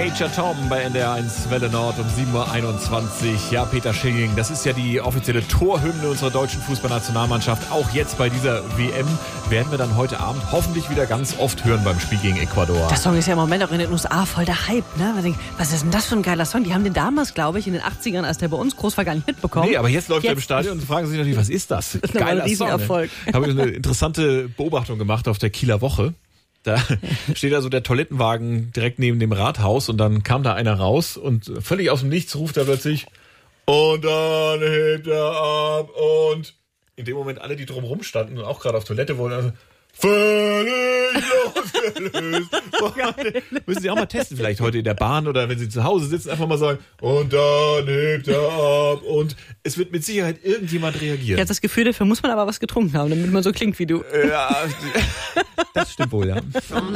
Major Tom bei NDR1 Welle Nord um 7.21 Uhr. Ja, Peter Schilling, das ist ja die offizielle Torhymne unserer deutschen Fußballnationalmannschaft. Auch jetzt bei dieser WM werden wir dann heute Abend hoffentlich wieder ganz oft hören beim Spiel gegen Ecuador. Der Song ist ja im Moment auch in den USA voll der Hype, ne? Was ist denn das für ein geiler Song? Die haben den damals, glaube ich, in den 80ern, als der bei uns groß war, gar nicht mitbekommen. Nee, aber jetzt läuft er im Stadion und fragen sich natürlich, was ist das? Das ist ein Riesenerfolg. Ne? Habe ich eine interessante Beobachtung gemacht auf der Kieler Woche. Da steht also der Toilettenwagen direkt neben dem Rathaus und dann kam da einer raus und völlig aus dem Nichts ruft er plötzlich und dann hebt er ab und in dem Moment alle, die drumherum standen und auch gerade auf Toilette wollen, also völlig losgelöst. Müssen Sie auch mal testen, vielleicht heute in der Bahn oder wenn Sie zu Hause sitzen, einfach mal sagen, und dann hebt er ab. Und es wird mit Sicherheit irgendjemand reagieren. Ich habe das Gefühl, dafür muss man aber was getrunken haben, damit man so klingt wie du. Ja, das stimmt wohl, ja.